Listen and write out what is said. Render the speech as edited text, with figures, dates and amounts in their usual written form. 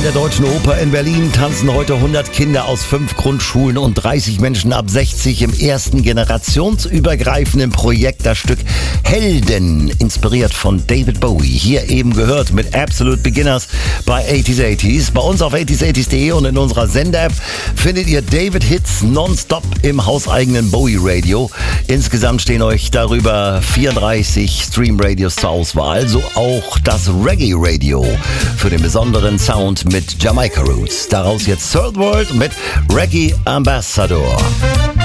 An der Deutschen Oper in Berlin tanzen heute 100 Kinder aus 5 Grundschulen und 30 Menschen ab 60 im ersten generationsübergreifenden Projekt das Stück Helden, inspiriert von David Bowie. Hier eben gehört mit Absolute Beginners bei 80s. Bei uns auf 80s80s.de und in unserer Sender-App findet ihr David Hits nonstop im hauseigenen Bowie Radio. Insgesamt stehen euch darüber 34 Stream-Radios zur Auswahl, so auch das Reggae Radio für den besonderen Sound mit Jamaica Roots. Daraus jetzt Third World mit Reggae Ambassador.